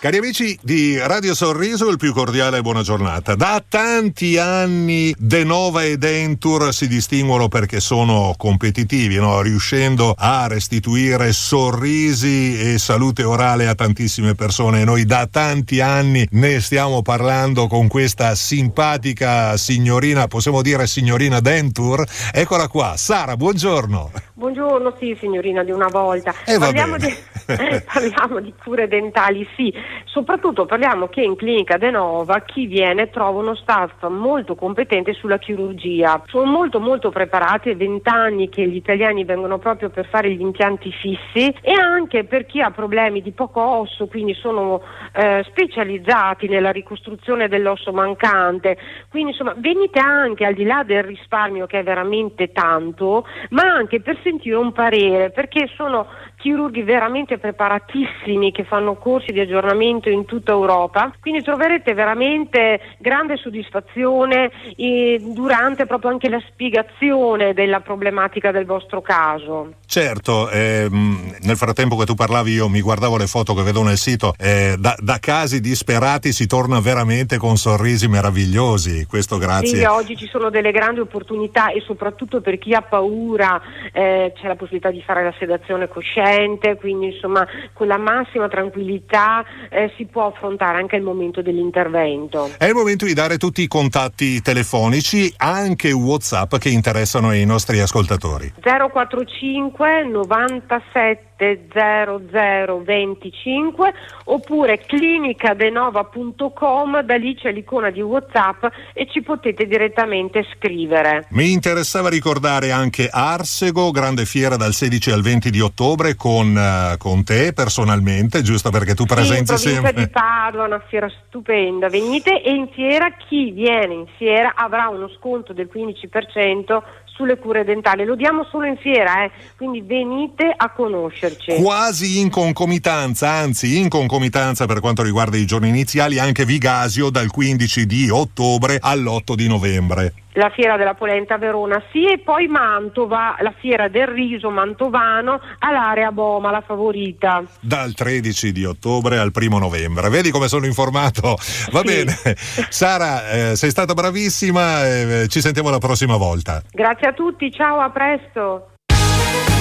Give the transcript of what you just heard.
Cari amici di Radio Sorriso, il più cordiale buona giornata. Da tanti anni Denova e Dentur si distinguono perché sono competitivi, no? Riuscendo a restituire sorrisi e salute orale a tantissime persone. E noi da tanti anni ne stiamo parlando con questa simpatica signorina, possiamo dire signorina Dentur. Eccola qua, Sara, buongiorno. Buongiorno, sì, signorina di una volta. Parliamo di cure dentali, sì. Soprattutto parliamo che in clinica Denova chi viene trova uno staff molto competente sulla chirurgia. Sono molto preparati, è 20 anni che gli italiani vengono proprio per fare gli impianti fissi, e anche per chi ha problemi di poco osso, quindi sono specializzati nella ricostruzione dell'osso mancante. Quindi insomma venite anche al di là del risparmio, che è veramente tanto, ma anche per sentire un parere, perché sono chirurghi veramente preparatissimi che fanno corsi di aggiornamento in tutta Europa, quindi troverete veramente grande soddisfazione durante proprio anche la spiegazione della problematica del vostro caso. Certo, nel frattempo che tu parlavi io mi guardavo le foto che vedo nel sito, da casi disperati si torna veramente con sorrisi meravigliosi, questo grazie. Sì, oggi ci sono delle grandi opportunità, e soprattutto per chi ha paura c'è la possibilità di fare la sedazione cosciente, quindi insomma con la massima tranquillità si può affrontare anche il momento dell'intervento. È il momento di dare tutti i contatti telefonici, anche WhatsApp, che interessano ai nostri ascoltatori. 045 97 0025 oppure clinicadenova.com, da lì c'è l'icona di WhatsApp e ci potete direttamente scrivere. Mi interessava ricordare anche Arsego, grande fiera dal 16 al 20 di ottobre con te personalmente, giusto perché tu presenzi sempre. Di Padova, una fiera stupenda, venite, e in fiera chi viene in fiera avrà uno sconto del 15% sulle cure dentali, lo diamo solo in fiera, quindi venite a conoscerci. Quasi in concomitanza, anzi in concomitanza per quanto riguarda i giorni iniziali, anche Vigasio dal 15 di ottobre all'8 di novembre. La fiera della polenta a Verona, sì, e poi Mantova, la fiera del riso mantovano all'area Boma, la favorita. Dal 13 di ottobre al 1 novembre. Vedi come sono informato? Va sì. Bene. Sara, sei stata bravissima, ci sentiamo la prossima volta. Grazie a tutti, ciao, a presto.